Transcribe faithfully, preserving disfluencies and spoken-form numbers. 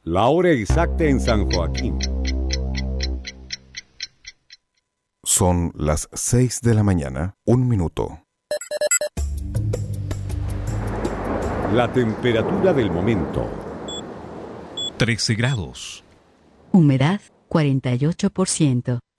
La hora exacta en San Joaquín. Son las seis de la mañana, un minuto. La temperatura del momento. trece grados. Humedad cuarenta y ocho por ciento.